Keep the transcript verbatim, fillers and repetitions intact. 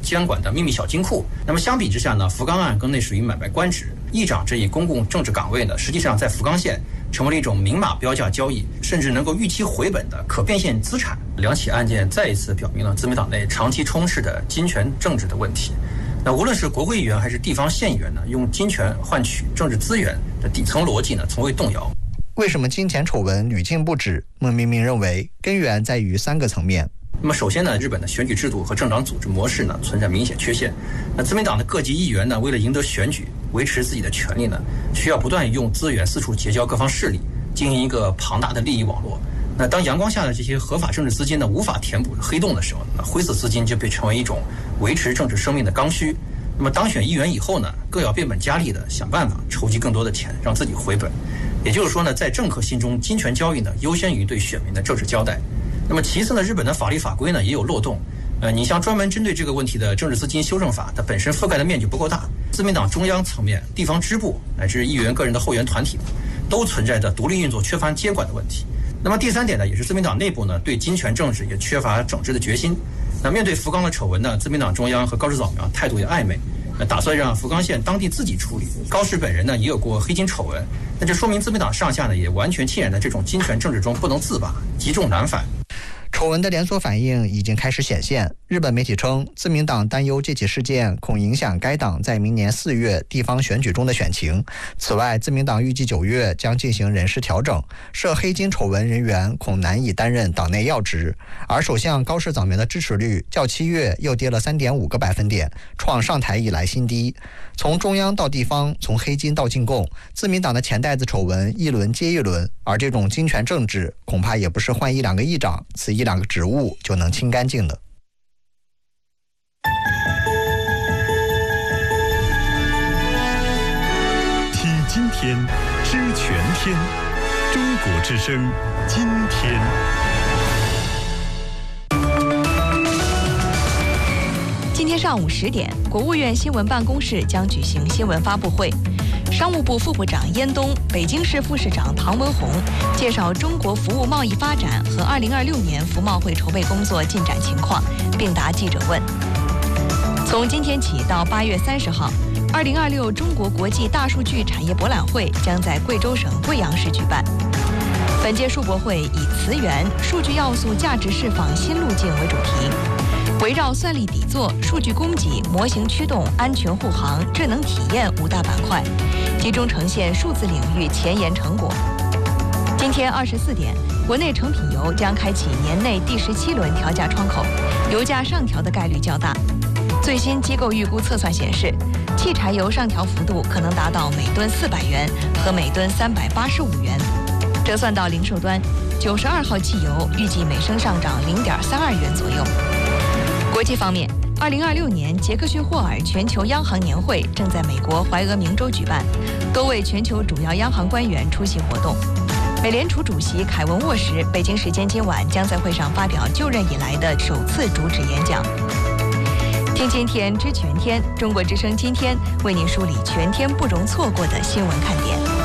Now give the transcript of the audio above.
监管的秘密小金库。那么相比之下呢，福冈案更类属于买卖官职，议长这一公共政治岗位呢，实际上在福冈县成为了一种明码标价交易，甚至能够预期回本的可变现资产。两起案件再一次表明了自民党内长期充斥的金权政治的问题。那无论是国会议员还是地方县议员呢，用金权换取政治资源的底层逻辑呢，从未动摇。 为什么金钱丑闻屡禁不止？孟明明认为，根源在于三个层面。 那么首先呢，日本的选举制度和政党组织模式呢存在明显缺陷。那自民党的各级议员呢，为了赢得选举，维持自己的权利呢，需要不断用资源四处结交各方势力，经营一个庞大的利益网络。那当阳光下的这些合法政治资金呢无法填补黑洞的时候，那灰色资金就被成为一种维持政治生命的刚需。那么当选议员以后呢，更要变本加厉的想办法筹集更多的钱，让自己回本。也就是说呢，在政客心中，金权交易呢优先于对选民的政治交代。那么其次呢，日本的法律法规呢也有漏洞。呃，你像专门针对这个问题的政治资金修正法，它本身覆盖的面积不够大。自民党中央层面、地方支部乃至议员个人的后援团体，都存在着独立运作、缺乏监管的问题。那么第三点呢，也是自民党内部呢对金权政治也缺乏整治的决心。那面对福冈的丑闻呢，自民党中央和高市早苗态度也暧昧，打算让福冈县当地自己处理。高市本人呢也有过黑金丑闻，那就说明自民党上下呢也完全浸染在这种金权政治中不能自拔，积重难返。 丑闻的连锁反应已经开始显现。日本媒体称，自民党担忧这起事件恐影响该党在明年四月地方选举中的选情。此外，自民党预计九月将进行人事调整，涉黑金丑闻人员恐难以担任党内要职。而首相高市早苗的支持率较七月又跌了 三点五个百分点，创上台以来新低。从中央到地方，从黑金到进贡，自民党的钱袋子丑闻一轮接一轮，而这种金权政治恐怕也不是换一两个议长，此一两个职务就能清干净的。 听今天，知全天，中国之声，今天。 今天上午十点，国务院新闻办公室将举行新闻发布会。商务部副部长燕东、北京市副市长唐文宏介绍中国服务贸易发展和二零二六年服贸会筹备工作进展情况，并答记者问。从今天起到八月三十号，二零二六中国国际大数据产业博览会将在贵州省贵阳市举办。本届数博会以“磁源数据要素价值释放新路径”为主题。围绕算力底座、数据供给、模型驱动、安全护航、智能体验五大板块，集中呈现数字领域前沿成果。今天二十四点，国内成品油将开启年内第十七轮调价窗口，油价上调的概率较大。最新机构预估测算显示，汽柴油上调幅度可能达到每吨四百元和每吨三百八十五元。折算到零售端，九十二号汽油预计每升上涨零点三二元左右。国际方面，二零二六年杰克逊霍尔全球央行年会正在美国怀俄明州举办，多位全球主要央行官员出席活动。美联储主席凯文沃什北京时间今晚将在会上发表就任以来的首次主旨演讲。听今天知全天，中国之声今天为您梳理全天不容错过的新闻看点。